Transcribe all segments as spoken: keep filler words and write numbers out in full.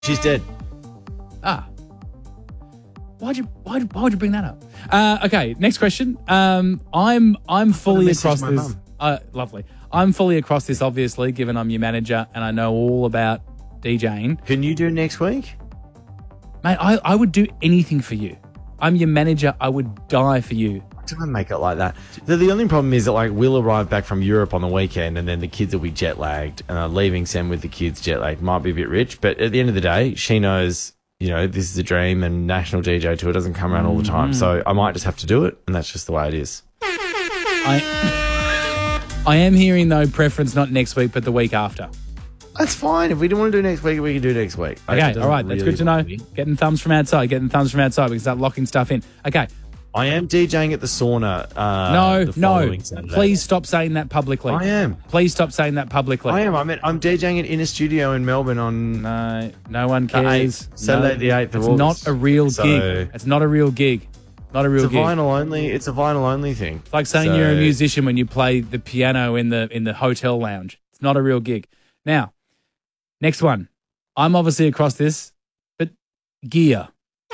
She's dead. Ah. Why'd you why why would you bring that up? Uh, okay, next question. Um, I'm I'm fully across this. Uh, lovely. I'm fully across this, obviously, given I'm your manager and I know all about DJing. Can you do next week? Mate, I, I would do anything for you. I'm your manager. I would die for you. Don't make it like that. The, the only problem is that like we'll arrive back from Europe on the weekend and then the kids will be jet lagged and uh, leaving Sam with the kids jet lagged might be a bit rich. But at the end of the day, she knows, you know, this is a dream and National D J Tour doesn't come around all the time. So I might just have to do it and that's just the way it is. I, I am hearing, though, preference not next week but the week after. That's fine. If we don't want to do next week, we can do next week. Okay, all right. Really that's good to know. Me. Getting thumbs from outside. Getting thumbs from outside. We can start locking stuff in. Okay. I am DJing at the sauna. Uh, no, the no. Saturday. Please stop saying that publicly. I am. Please stop saying that publicly. I am. I mean, I'm DJing it in a studio in Melbourne on. No, no one cares. The Saturday, no, the eighth of August. It's not a real so, gig. It's not a real gig. Not a real it's gig. It's a vinyl only. It's a vinyl only thing. It's like saying so, you're a musician when you play the piano in the in the hotel lounge. It's not a real gig. Now, next one. I'm obviously across this, but gear.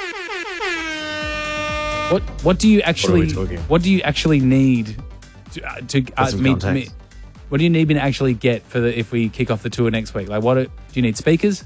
What what do you actually what, what do you actually need to uh, to uh, me, me, what do you need me to actually get for the if we kick off the tour next week? Like what do, do you need speakers?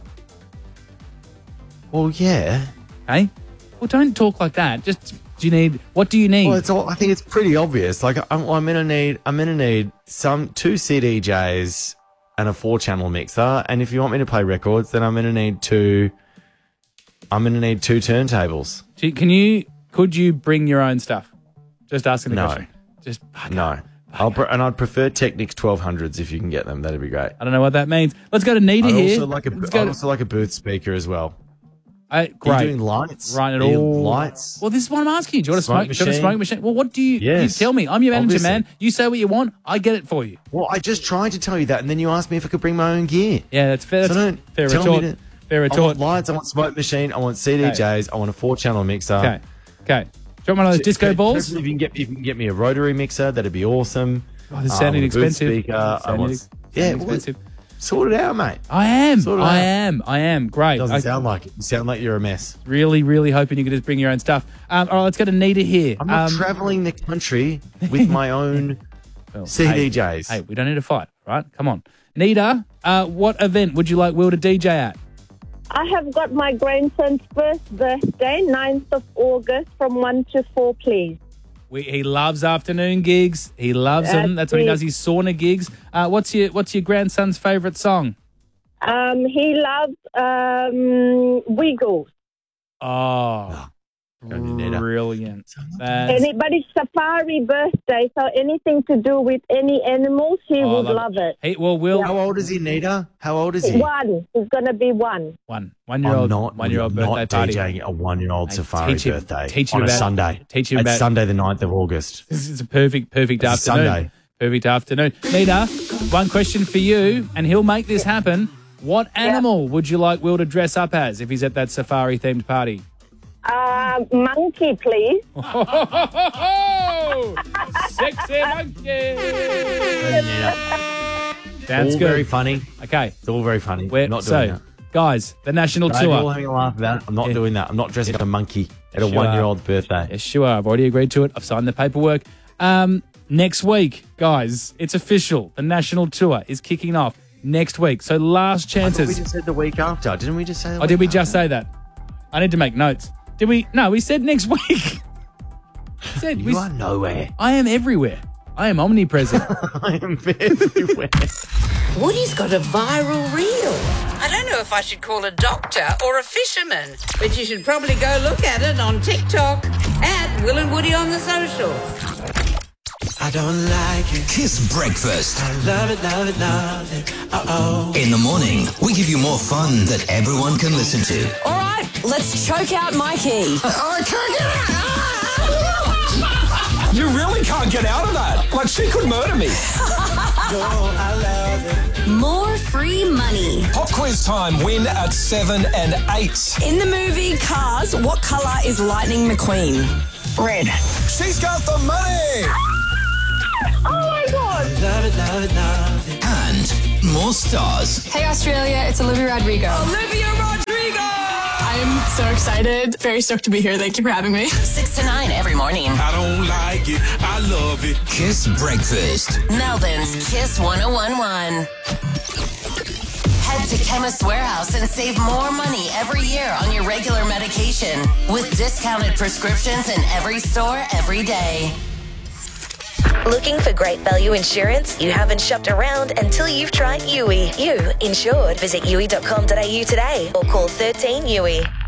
Well, yeah. Hey? Well, don't talk like that. Just do you need what do you need? Well, it's all, I think it's pretty obvious. Like I'm, I'm gonna need I'm gonna need some two C D Js and a four channel mixer. And if you want me to play records, then I'm gonna need two. I'm gonna need two turntables. Can you? Could you bring your own stuff? Just asking the no. question. Just no. I'll pre- and I'd prefer Technics twelve hundreds if you can get them. That'd be great. I don't know what that means. Let's go to Nita I'd here. Also like a, I'd to... also like a booth speaker as well. I, great. Are you doing lights? Right at all. Lights. Well, this is what I'm asking you. Do you want a smoke, smoke, smoke, smoke machine? Well, what do you, yes. you tell me? I'm your manager, Obviously. man. You say what you want. I get it for you. Well, I just tried to tell you that, and then you asked me if I could bring my own gear. Yeah, that's fair. So that's don't fair tell retort. me to, fair retort. I want lights. I want smoke machine. I want C D Js. Okay. I want a four-channel mixer. Okay. Okay. Do you want one of those disco balls? If you can get, if you can get me a rotary mixer, that'd be awesome. Oh, this is sounding um, expensive. Speaker. I want, ex- yeah, expensive. Well, sort it out, mate. I am. Sort it I out. am. I am. Great. It doesn't I, sound like it. You sound like you're a mess. Really, really hoping you could just bring your own stuff. Um, all right, let's go to Nita here. I'm not um, travelling the country with my own well, C D Js. Hey, hey, we don't need to fight, right? Come on. Nita, uh, what event would you like Will to D J at? I have got my grandson's first birthday, ninth of August, from one to four, please. We, he loves afternoon gigs. He loves That's them. That's what he it. does. His sauna gigs. Uh, what's your What's your grandson's favourite song? Um, he loves um, Wiggles. Oh, brilliant. And it, but it's Safari birthday, so anything to do with any animals, he Oh, would love love it. Hey, well, Will. How old is he, Nita? How old is he? One. He's going to be one. One. One-year-old. I'm not, One-year-old I'm birthday not party. DJing a one-year-old Hey, safari teach him- birthday teach him on a about- Sunday. teach him it's about- Sunday the ninth of August. This is a perfect, perfect It's a afternoon. Sunday. Perfect afternoon. Nita, one question for you, and he'll make this happen. What animal would you like Will to dress up as if he's at that safari-themed party? Uh, monkey, please. Oh, sexy monkey. Sounds all good. very funny. Okay. It's all very funny. We're, I'm not so, doing that. guys, the national They're tour. all having a laugh about it. I'm not Yeah. doing that. I'm not dressing up a monkey at a Sure. one-year-old birthday. Yes, sure. I've already agreed to it. I've signed the paperwork. Um, next week, guys, it's official. The national tour is kicking off next week. So last I thought chances. we just said the week after. Didn't we just say the Oh, week did we after? just say that? I need to make notes. Did we? No, we said next week. said, You we, are nowhere. I am everywhere. I am omnipresent. I am everywhere. Woody's got a viral reel. I don't know if I should call a doctor or a fisherman, but you should probably go look at it on TikTok at Will and Woody on the socials. I don't like it. Kiss Breakfast. I love it, love it, love it. Uh-oh. In the morning, we give you more fun that everyone can listen to. All right, let's choke out Mikey. I can't get out! You really can't get out of that. Like, she could murder me. Oh, I love it. More free money. Pop quiz time. Win at seven and eight. In the movie Cars, what colour is Lightning McQueen? Red. She's got the money. Oh, my God. Love it, love it, love it. And more stars. Hey Australia, it's Olivia Rodrigo. Olivia Rodrigo! I am so excited. Very stoked to be here. Thank you for having me. six to nine every morning. I don't like it. I love it. Kiss Breakfast. Melbourne's Kiss one oh one one. Head to Chemist Warehouse and save more money every year on your regular medication with discounted prescriptions in every store every day. Looking for great value insurance? You haven't shopped around until you've tried U I. You insured. Visit U I dot com dot A U today or call thirteen U I.